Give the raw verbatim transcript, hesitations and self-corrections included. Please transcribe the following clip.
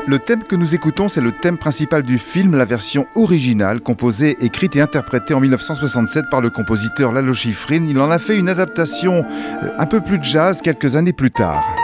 Le thème que nous écoutons, c'est le thème principal du film, la version originale, composée, écrite et interprétée en dix-neuf cent soixante-sept par le compositeur Lalo Schifrin. Il en a fait une adaptation un peu plus jazz quelques années plus tard.